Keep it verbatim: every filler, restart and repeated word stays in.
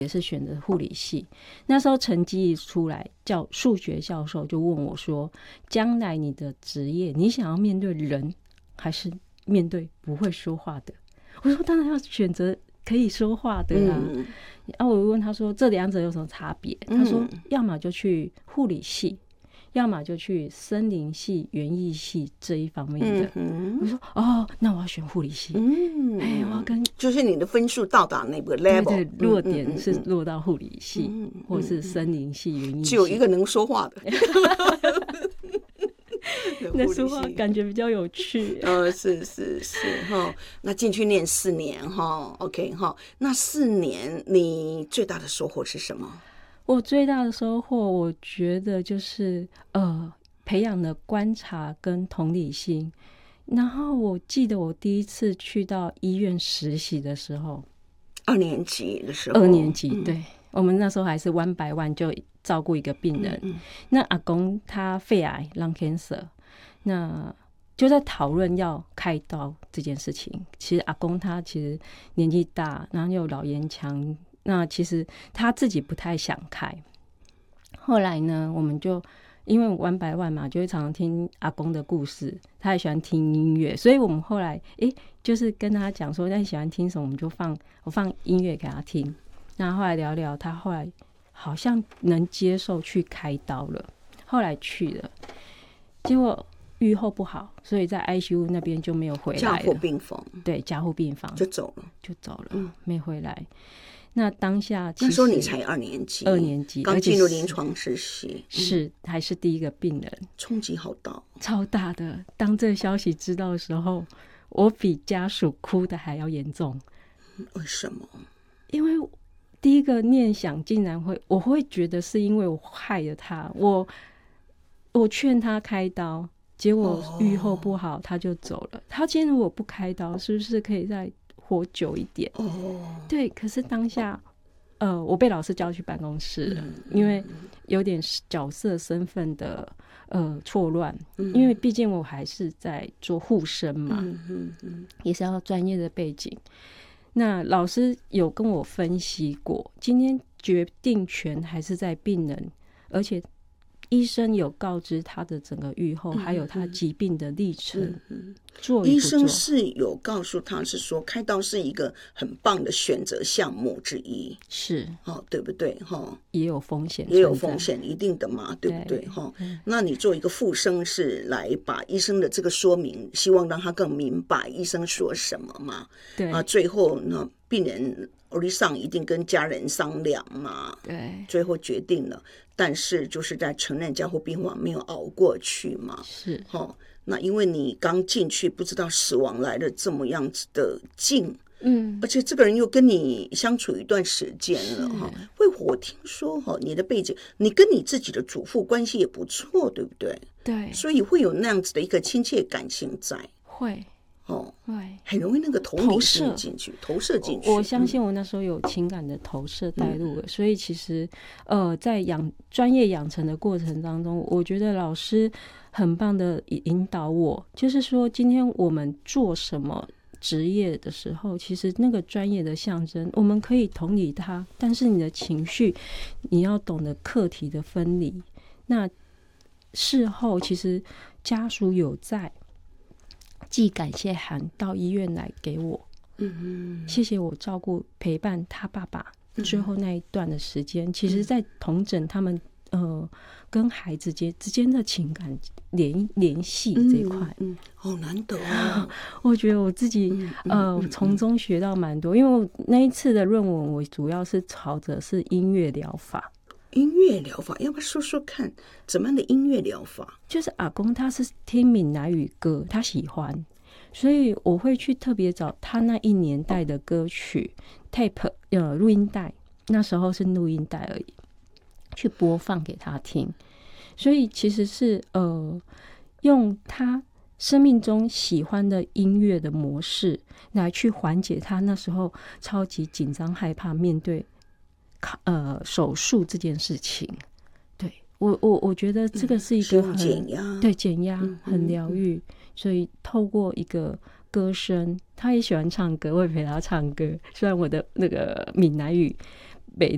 也是选择护理系。那时候成绩一出来，教数学教授就问我说，将来你的职业你想要面对人还是面对不会说话的？我说当然要选择可以说话的啊。嗯，然后我问他说这两者有什么差别？他说要么就去护理系，要么就去森林系、园艺系这一方面的。嗯、我说哦，那我要选护理系。嗯，哎，我要跟就是你的分数到达那个 level， 对对，落点是落到护理系，嗯嗯嗯、或是森林系、园艺系， 只有一个能说话的。 那说话感觉比较有趣。 呃，是是是哈，那进去念四年哈 ，OK 哈，那四年你最大的收获是什么？ 我最大的收获，我觉得就是呃，培养了观察跟同理心。然后我记得我第一次去到医院实习的时候， 二年级的时候， 二年级，嗯、对，我们那时候还是 one by one 就照顾一个病人。嗯嗯，那阿公他肺癌 lung cancer， 那就在讨论要开刀这件事情。其实阿公他其实年纪大，然后又老烟枪。那其实他自己不太想开，后来呢，我们就因为one by one嘛，就会常常听阿公的故事，他也喜欢听音乐，所以我们后来诶，就是跟他讲说，那你喜欢听什么，我们就放我放音乐给他听。那后来聊聊，他后来好像能接受去开刀了，后来去了，结果预后不好，所以在 I C U 那边就没有回来了。 加护病房， 对，加护病房就走了， 就走了，嗯、没回来。那当下那时候你才二年级， 二年级刚进入临床实习， 是、嗯、还是第一个病人， 冲击好大， 超大的。当这个消息知道的时候，我比家属哭的还要严重。 为什么？ 因为第一个念想竟然会，我会觉得是因为我害了他，我我劝他开刀，结果预后不好，他就走了。他今天如果不开刀，是不是可以再活久一点？哦，对。可是当下，呃，我被老师叫去办公室了，嗯、因为有点角色身份的呃错乱。嗯、因为毕竟我还是在做护生嘛，嗯嗯嗯、也是要专业的背景。那老师有跟我分析过，今天决定权还是在病人，而且医生有告知他的整个预后，嗯、还有他疾病的历程。嗯嗯、做医生是有告诉他是说开刀是一个很棒的选择项目之一， 是哦，对不对？哈， 也有风险， 也有风险，一定的嘛，对不对？哈，那你做一个副生是来把医生的这个说明，希望让他更明白医生说什么嘛？对啊，最后呢，病人欧上一定跟家人商量嘛， 对， 最后决定了。但是就是在承认加护病房没有熬过去嘛， 是哦，那因为你刚进去不知道死亡来的这么样子的近，嗯，而且这个人又跟你相处一段时间了哈，会我听说哈，你的背景，你跟你自己的祖父关系也不错，对不对？ 对， 所以会有那样子的一个亲切感情在， 会。 哦， 对， 很容易那个投投射进去，投射进去。 我相信我那时候有情感的投射带入了，嗯、所以其实呃，在养专业养成的过程当中，我觉得老师很棒的引导我，就是说今天我们做什么职业的时候，其实那个专业的象征，我们可以同理他，但是你的情绪，你要懂得课题的分离。那事后其实家属有在。寄感谢函到医院来给我，嗯，谢谢我照顾陪伴他爸爸最后那一段的时间。嗯、其实，在统整他们呃跟孩子间之间的情感联联系这一块， 嗯，好、嗯、难得啊！ 我觉得我自己、嗯、呃从中学到蛮多，因为我那一次的论文，我主要是朝着是音乐疗法。 音乐疗法，要不要说说看怎么样的音乐疗法？ 就是阿公他是听闽南语歌，他喜欢，所以我会去特别找他那一年代的歌曲 tape 呃录音带，那时候是录音带而已，去播放给他听。所以其实是呃用他生命中喜欢的音乐的模式来去缓解他那时候超级紧张害怕面对呃，手术这件事情，对我我我觉得这个是一个很减压， 对减压很疗愈，嗯嗯、所以透过一个歌声，他也喜欢唱歌，我也陪他唱歌。虽然我的那个闽南语